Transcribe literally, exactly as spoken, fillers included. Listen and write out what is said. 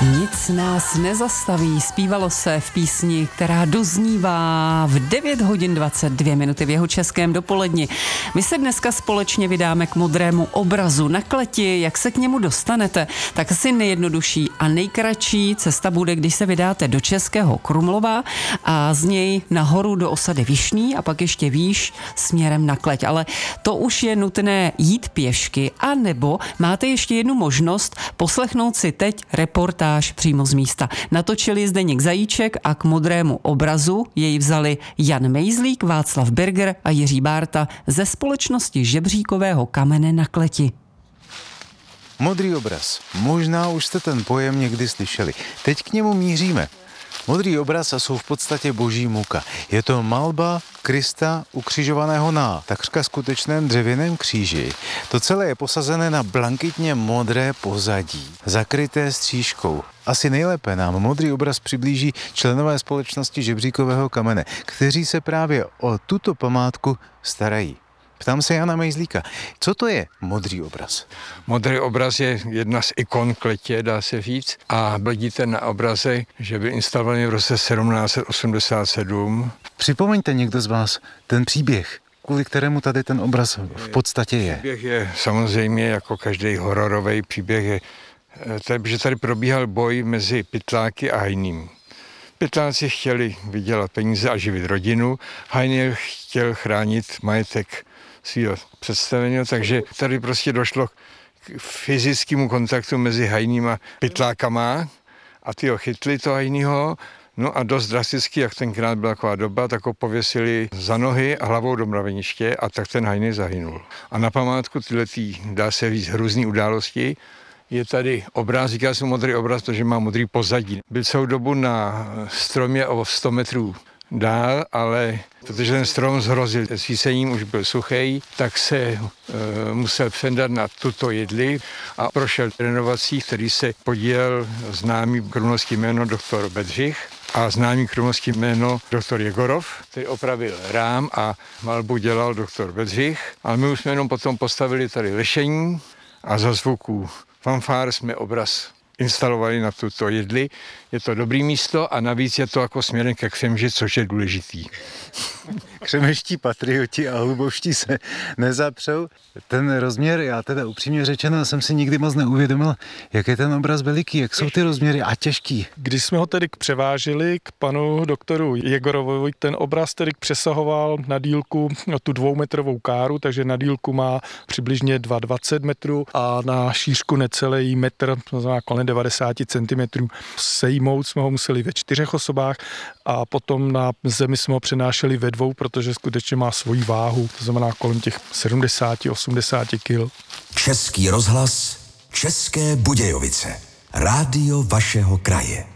Nic nás nezastaví, zpívalo se v písni, která doznívá v devět hodin dvacet dvě minuty v jeho českém dopoledni. My se dneska společně vydáme k modrému obrazu na Kleti. Jak se k němu dostanete? Tak asi nejjednodušší a nejkratší cesta bude, když se vydáte do Českého Krumlova a z něj nahoru do osady Vyšný a pak ještě výš směrem na Kleť. Ale to už je nutné jít pěšky, anebo máte ještě jednu možnost poslechnout si teď reportáž přímo z místa. Natočili Zdeněk Zajíček a k modrému obrazu jej vzali Jan Mejzlík, Václav Berger a Jiří Bárta ze společnosti Žebříkového kamene na Kleti. Modrý obraz. Možná už jste ten pojem někdy slyšeli. Teď k němu míříme. Modrý obraz jsou v podstatě boží muka. Je to malba Krista ukřižovaného na takřka skutečném dřevěném kříži. To celé je posazené na blankitně modré pozadí, zakryté střížkou. Asi nejlépe nám modrý obraz přiblíží členové společnosti Žebříkového kamene, kteří se právě o tuto památku starají. Ptám se Jana Mejzlíka, co to je modrý obraz? Modrý obraz je jedna z ikon Kletě, dá se říct. A vidíte na obraze, že byl instalovaný v roce sedmnáct set osmdesát sedm. Připomeňte někdo z vás ten příběh, kvůli kterému tady ten obraz v podstatě je. Příběh je samozřejmě jako každý hororový příběh, je, že tady probíhal boj mezi pytláky a hajným. Pytláci chtěli vydělat peníze a živit rodinu, hajný chtěl chránit majetek svého představeného, takže tady prostě došlo k fyzickému kontaktu mezi hajným a pytlákama a ty ho chytli, to hajnýho, no a dost drasticky, jak tenkrát byla taková doba, tak ho pověsili za nohy a hlavou do mraveniště a tak ten hajný zahynul. A na památku tyhletý, dá se říct, hrůzný události, je tady obraz, říká se modrý obraz, protože má modrý pozadí. Byl celou dobu na stromě o sto metrů dál, ale protože ten strom zhrozil svícením, už byl suchý, tak se e, musel přendat na tuto jedli a prošel renovací, který se podílel známý krumlovský jméno doktor Bedřich a známý krumlovský jméno doktor Jegorov, který opravil rám a malbu dělal doktor Bedřich. A my už jsme jenom potom postavili tady lešení a za zvuků fanfár jsme obraz instalovali na tuto jedli. Je to dobrý místo a navíc je to jako směrem ke Křemži, což je důležitý. Křemeští patrioti a hlubovští se nezapřou. Ten rozměr, já teda upřímně řečeno, jsem si nikdy moc neuvědomil, jak je ten obraz veliký, jak jsou ty rozměry a těžký. Když jsme ho tedy převážili k panu doktoru Jegorovovi, ten obraz tedy přesahoval na dílku tu dvoumetrovou káru, takže na dílku má přibližně dvacet dva metrů a na šířku necelý metr, to znamená kolem devadesát centimetrů. Sejmout jsme ho museli ve čtyřech osobách a potom na zemi jsme ho přenášeli ve dvou, protože skutečně má svoji váhu, to znamená kolem těch sedmdesát osmdesát kil. Český rozhlas, České Budějovice, rádio vašeho kraje.